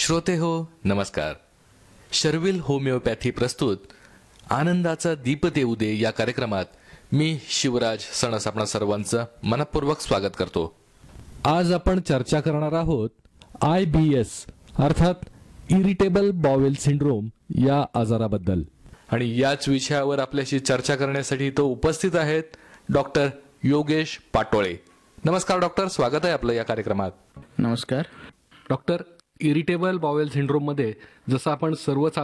श्रोते हो नमस्कार. शर्विल होमिओपॅथी प्रस्तुत आनंदाचा दीप देऊ दे या कार्यक्रमात मी शिवराज सणस आपणा सर्वांचं मनपूर्वक स्वागत करतो. आज आपण चर्चा करणार आहोत IBS अर्थात इरिटेबल बाउल सिंड्रोम या आजाराबद्दल. आणि याच विषयावर आपल्याशी चर्चा करण्यासाठी तो उपस्थित आहेत डॉक्टर योगेश पाटोळे. नमस्कार डॉक्टर, स्वागत आहे आपलं या कार्यक्रमात. नमस्कार. डॉक्टर, इरिटेबल बाउल सिंड्रोम मध्ये जसं आपण सर्वच